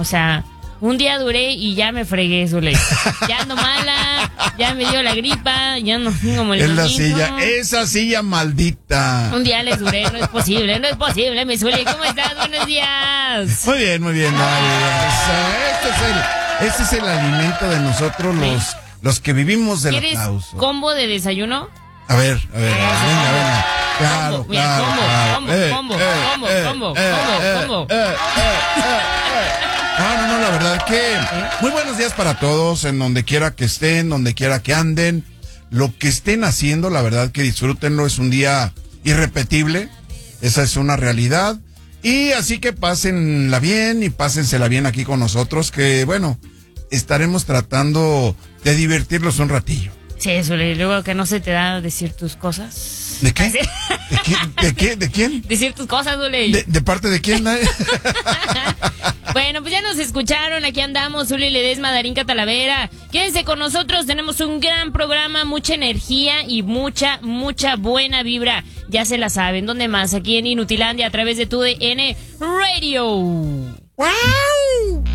O sea, un día duré y ya me fregué, Zule. Ya ando mala, ya me dio la gripa, ya no como el Es la domingo. silla, esa silla maldita. Un día les duré, no es posible, mi Zule. ¿Cómo estás? Buenos días. Muy bien, este es el alimento de nosotros los que vivimos del ¿Quieres aplauso. combo de desayuno? A ver, venga. Claro, Mira, claro. combo. No, la verdad que muy buenos días para todos, en donde quiera que estén, donde quiera que anden, lo que estén haciendo, la verdad que disfrútenlo, es un día irrepetible, esa es una realidad, y así que pásenla bien y pásensela bien aquí con nosotros, que bueno, estaremos tratando de divertirlos un ratillo. Sí, Zule, luego que no se te da decir tus cosas. ¿De qué? ¿De qué? ¿De quién? Decir tus cosas, Zule. ¿De parte de quién? Bueno, pues ya nos escucharon, aquí andamos, Zuli Ledesma, Darinka Talavera. Quédense con nosotros, tenemos un gran programa, mucha energía y mucha buena vibra. Ya se la saben, ¿dónde más? Aquí en Inutilandia, a través de TUDN Radio. ¡Wow!